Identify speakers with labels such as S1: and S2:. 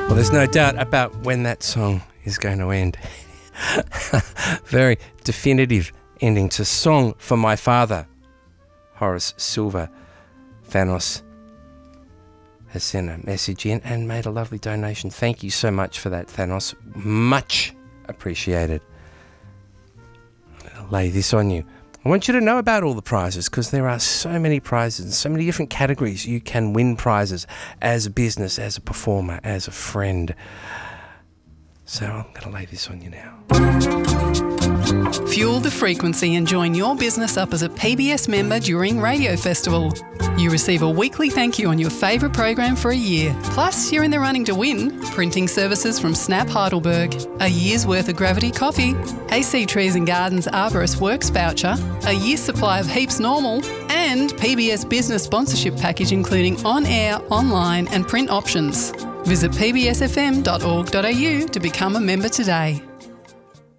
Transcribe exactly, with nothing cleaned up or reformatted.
S1: Well, there's no doubt about when that song is going to end. Very definitive ending to Song for My Father. Horace Silver, Thanos, has sent a message in and made a lovely donation. Thank you so much for that, Thanos. Much appreciated. I'll lay this on you. I want you to know about all the prizes because there are so many prizes and so many different categories. You can win prizes as a business, as a performer, as a friend. So I'm going to lay this on you now.
S2: Fuel the frequency and join your business up as a P B S member during Radio Festival. You receive a weekly thank you on your favourite program for a year. Plus, you're in the running to win printing services from Snap Heidelberg, a year's worth of Gravity Coffee, A C Trees and Gardens Arborist Works voucher, a year's supply of Heaps Normal, and P B S Business Sponsorship Package including on-air, online and print options. Visit p b s f m dot org dot a u to become a member today.